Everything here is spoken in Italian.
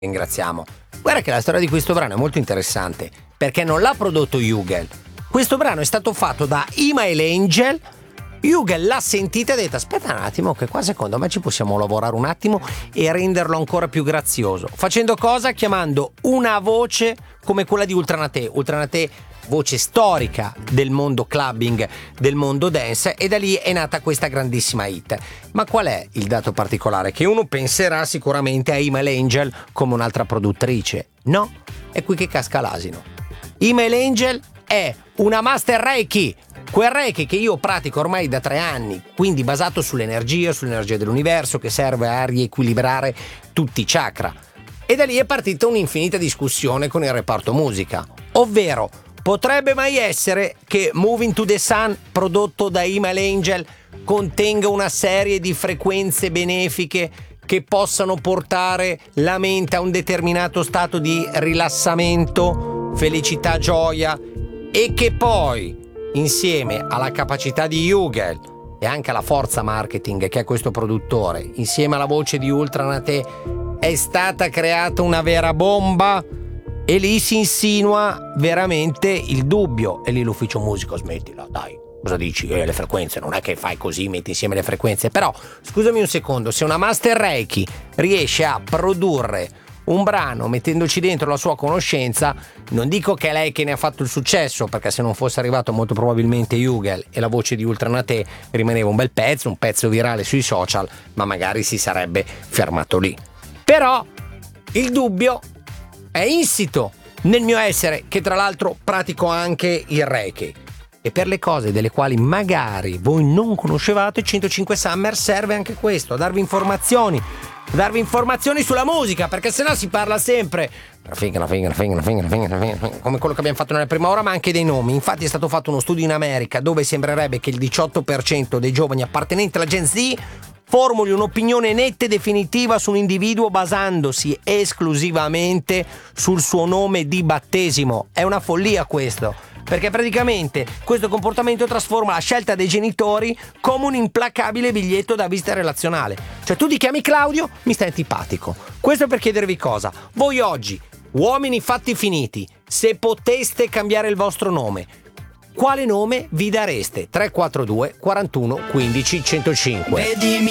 Ringraziamo. Guarda che la storia di questo brano è molto interessante, perché non l'ha prodotto Jugel. Questo brano è stato fatto da Email Angel. Jugel l'ha sentita e ha detto: aspetta un attimo, che qua secondo me ci possiamo lavorare un attimo e renderlo ancora più grazioso. Facendo cosa? Chiamando una voce come quella di Ultranate. Ultranate, voce storica del mondo clubbing, del mondo dance, e da lì è nata questa grandissima hit. Ma qual è il dato particolare? Che uno penserà sicuramente a Email Angel come un'altra produttrice. No, è qui che casca l'asino. Email Angel è una master Reiki, quel Reiki che io pratico ormai da 3 anni, quindi basato sull'energia dell'universo, che serve a riequilibrare tutti i chakra. E da lì è partita un'infinita discussione con il reparto musica, ovvero: potrebbe mai essere che Moving to the Sun, prodotto da Email Angel, contenga una serie di frequenze benefiche che possano portare la mente a un determinato stato di rilassamento, felicità, gioia, e che poi, insieme alla capacità di Jugel e anche alla forza marketing che è questo produttore, insieme alla voce di Ultranate, è stata creata una vera bomba? E lì si insinua veramente il dubbio. E lì l'ufficio musico: smettila, dai, cosa dici? Le frequenze, non è che fai così, metti insieme le frequenze. Però, scusami un secondo, se una master Reiki riesce a produrre un brano mettendoci dentro la sua conoscenza, non dico che è lei che ne ha fatto il successo, perché se non fosse arrivato molto probabilmente Jugel e la voce di Ultranate rimaneva un bel pezzo, un pezzo virale sui social, ma magari si sarebbe fermato lì. Però il dubbio è insito nel mio essere, che tra l'altro pratico anche il Reiki. E per le cose delle quali magari voi non conoscevate, 105 Summer serve anche questo, a darvi informazioni sulla musica, perché sennò si parla sempre come quello che abbiamo fatto nella prima ora, ma anche dei nomi. Infatti è stato fatto uno studio in America dove sembrerebbe che il 18% dei giovani appartenenti alla Gen Z formuli un'opinione netta e definitiva su un individuo basandosi esclusivamente sul suo nome di battesimo. È una follia questo, perché praticamente questo comportamento trasforma la scelta dei genitori come un implacabile biglietto da visita relazionale. Cioè, tu ti chiami Claudio, mi stai antipatico. Questo per chiedervi cosa: voi oggi, uomini fatti finiti, se poteste cambiare il vostro nome, quale nome vi dareste? 342 41 15 105. Vedi